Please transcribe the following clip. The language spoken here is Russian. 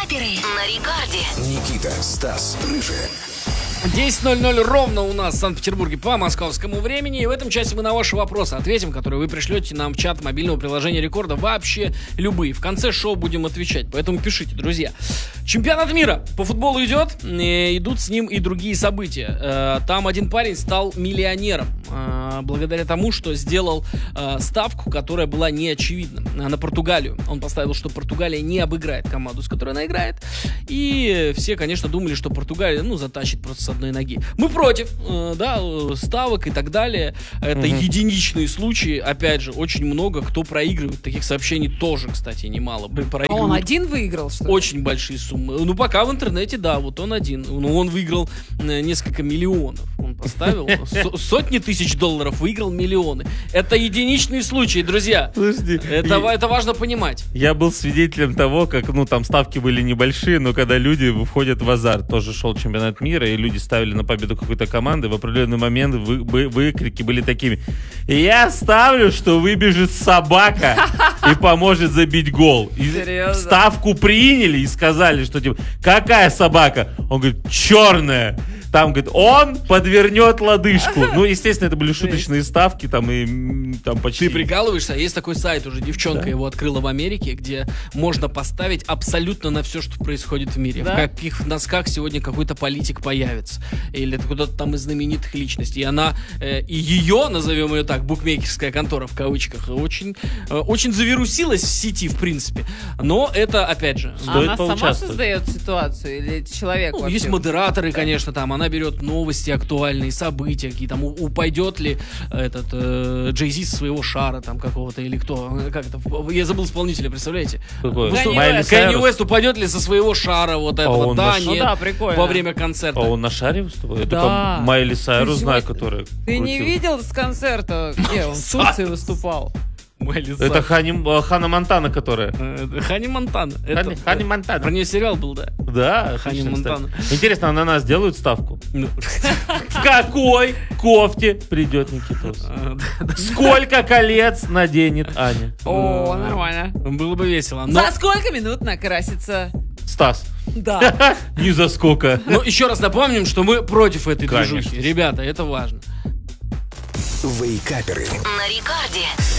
Вейкаперы на рекорде. Никита, Стас, Рыжая. 10:00 ровно у нас в Санкт-Петербурге по московскому времени. И в этом часе мы на ваши вопросы ответим, которые вы пришлете нам в чат мобильного приложения Рекорда. Вообще любые. В конце шоу будем отвечать. Поэтому пишите, друзья. Чемпионат мира по футболу идет. Идут с ним и другие события. Там один парень стал миллионером. Благодаря тому, что сделал ставку, которая была неочевидна. На Португалию. Он поставил, что Португалия не обыграет команду, с которой она играет. И все, конечно, думали, что Португалия, затащит просто с одной ноги. Мы против, ставок и так далее. Это единичные случаи. Опять же, очень много кто проигрывает. Таких сообщений тоже, кстати, немало. А он один выиграл, что ли? Очень большие суммы. Пока в интернете, да, вот он один. Он выиграл несколько миллионов. Он поставил сотни тысяч долларов, выиграл миллионы. Это единичные случаи, друзья. Подожди. Это важно понимать. Я был свидетелем того, как, там ставки были небольшие, но когда люди входят в азарт, тоже шел чемпионат мира, и люди ставили на победу какой-то команды, в определенный момент выкрики были такими: я ставлю, что выбежит собака и поможет забить гол. И ставку приняли и сказали, что какая собака? Он говорит, черная. Там, говорит, он подвернет лодыжку. Естественно, это были шуточные ставки, и почти... Ты прикалываешься? Есть такой сайт уже, девчонка его открыла в Америке, где можно поставить абсолютно на все, что происходит в мире. Да? В каких носках сегодня какой-то политик появится. Или куда-то там из знаменитых личностей. И она, и ее, назовем ее так, букмекерская контора в кавычках, очень завирусилась в сети, в принципе. Но это, опять же... Она сама создает ситуацию? Или человек вообще? Есть модераторы, конечно, там. Она берет новости, актуальные события, какие там, упадет ли этот Джей-Зи со своего шара там какого-то, или кто, как это, я забыл исполнителя, представляете? Кэнни Уэст упадет ли со своего шара вот этого, во время концерта. А он на шаре выступает? Я только Майли Сайрус знаю, которая... Ты не видел с концерта, где он в Турции выступал? Это Ханна Монтана, которая. Ханни Монтана. Ханни Монтана. Про нее сериал был, да? Да, Ханни Монтана. Интересно, а на нас делают ставку? В какой кофте придет Никитос? Сколько колец наденет Аня? О, нормально. Было бы весело. За сколько минут накрасится Стас? Да. Ни за сколько. Еще раз напомним, что мы против этой движухи. Ребята, это важно. Вейкаперы На рекорде.